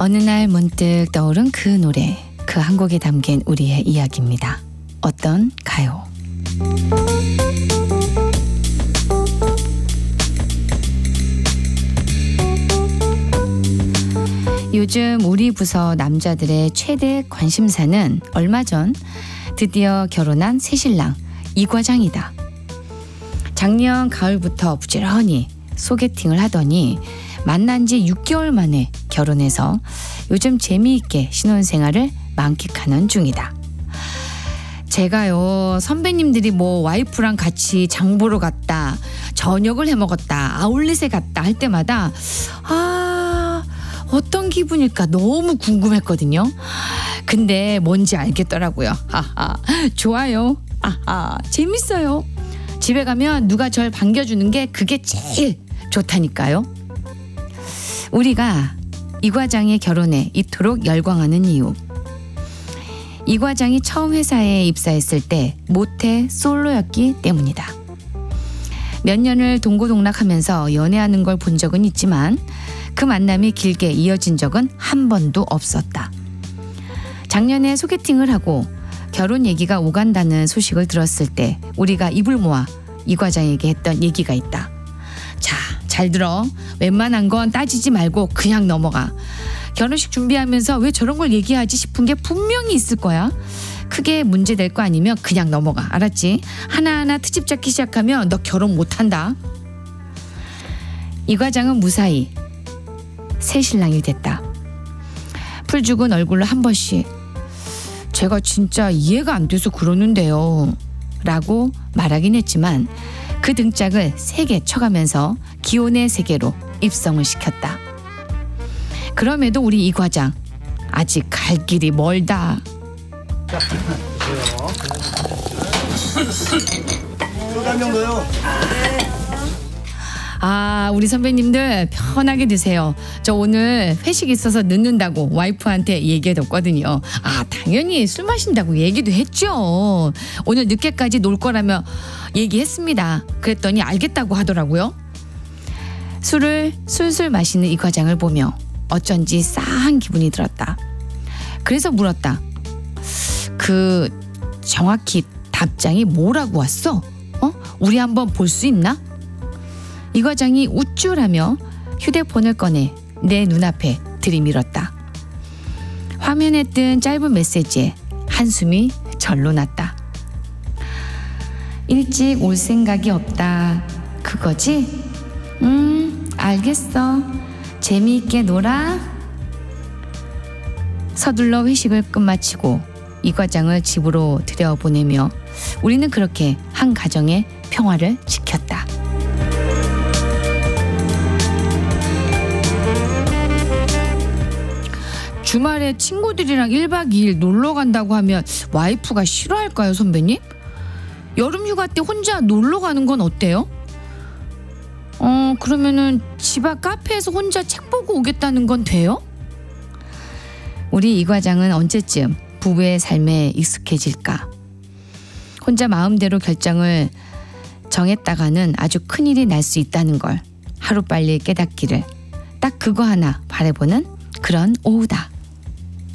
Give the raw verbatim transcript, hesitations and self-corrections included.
어느 날 문득 떠오른 그 노래, 그 한 곡에 담긴 우리의 이야기입니다. 어떤 가요? 요즘 우리 부서 남자들의 최대 관심사는 얼마 전 드디어 결혼한 새신랑 이 과장이다. 작년 가을부터 부지런히 소개팅을 하더니 만난 지 육 개월 만에 결혼해서 요즘 재미있게 신혼생활을 만끽하는 중이다. 제가요, 선배님들이 뭐 와이프랑 같이 장 보러 갔다, 저녁을 해 먹었다, 아울렛에 갔다 할 때마다 아, 어떤 기분일까 너무 궁금했거든요. 근데 뭔지 알겠더라고요. 아하, 좋아요. 아하, 재밌어요. 집에 가면 누가 절 반겨주는 게 그게 제일 좋다니까요. 우리가 이 과장의 결혼에 이토록 열광하는 이유. 이 과장이 처음 회사에 입사했을 때 모태 솔로였기 때문이다. 몇 년을 동고동락하면서 연애하는 걸 본 적은 있지만 그 만남이 길게 이어진 적은 한 번도 없었다. 작년에 소개팅을 하고 결혼 얘기가 오간다는 소식을 들었을 때 우리가 입을 모아 이 과장에게 했던 얘기가 있다. 자, 잘 들어. 웬만한 건 따지지 말고 그냥 넘어가. 결혼식 준비하면서 왜 저런 걸 얘기하지 싶은 게 분명히 있을 거야. 크게 문제될 거 아니면 그냥 넘어가. 알았지? 하나하나 트집 잡기 시작하면 너 결혼 못한다. 이 과장은 무사히 새신랑이 됐다. 풀 죽은 얼굴로 한 번씩 제가 진짜 이해가 안 돼서 그러는데요 라고 말하긴 했지만 그 등짝을 세게 쳐가면서 기혼의 세계로 입성을 시켰다. 그럼에도 우리 이 과장 아직 갈 길이 멀다. 한 명 더요. 아, 우리 선배님들 편하게 드세요. 저 오늘 회식 있어서 늦는다고 와이프한테 얘기해뒀거든요. 아, 당연히 술 마신다고 얘기도 했죠. 오늘 늦게까지 놀 거라며 얘기했습니다. 그랬더니 알겠다고 하더라고요. 술을 술술 마시는 이 과장을 보며 어쩐지 싸한 기분이 들었다. 그래서 물었다. 그 정확히 답장이 뭐라고 왔어? 어? 우리 한번 볼 수 있나? 이 과장이 우쭐하며 휴대폰을 꺼내 내 눈앞에 들이밀었다. 화면에 뜬 짧은 메시지에 한숨이 절로 났다. 일찍 올 생각이 없다. 그거지? 음, 알겠어. 재미있게 놀아. 서둘러 회식을 끝마치고 이 과장을 집으로 들여보내며 우리는 그렇게 한 가정의 평화를 지켰다. 주말에 친구들이랑 일 박 이 일 놀러 간다고 하면 와이프가 싫어할까요, 선배님? 여름 휴가 때 혼자 놀러 가는 건 어때요? 어, 그러면은 집 앞 카페에서 혼자 책 보고 오겠다는 건 돼요? 우리 이 과장은 언제쯤 부부의 삶에 익숙해질까? 혼자 마음대로 결정을 정했다가는 아주 큰일이 날 수 있다는 걸 하루빨리 깨닫기를 딱 그거 하나 바라보는 그런 오후다.